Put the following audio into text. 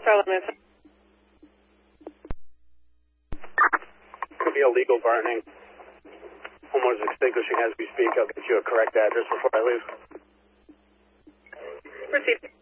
Charlotte. Could be illegal burning. Homeowners extinguishing as we speak. I'll get you a correct address before I leave. Proceed.